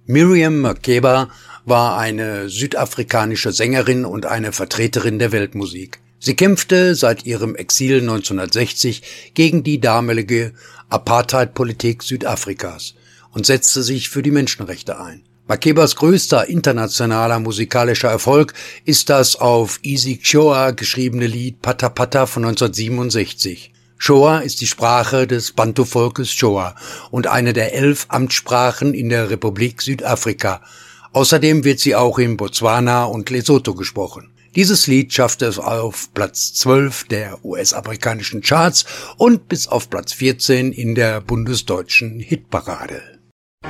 Miriam Makeba war eine südafrikanische Sängerin und eine Vertreterin der Weltmusik. Sie kämpfte seit ihrem Exil 1960 gegen die damalige Apartheid-Politik Südafrikas und setzte sich für die Menschenrechte ein. Makebas größter internationaler musikalischer Erfolg ist das auf isiXhosa geschriebene Lied Pata Pata von 1967. Xhosa ist die Sprache des Bantu-Volkes Xhosa und eine der 11 Amtssprachen in der Republik Südafrika. Außerdem wird sie auch in Botswana und Lesotho gesprochen. Dieses Lied schaffte es auf Platz 12 der US-amerikanischen Charts und bis auf Platz 14 in der bundesdeutschen Hitparade.